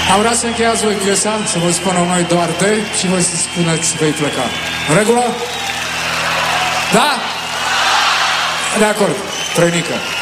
Am vrea să încheiați voi piesa, să vă spunem noi doar de și voi să spuneți vei pleca. În regulă? Da? De acord. Trăinică.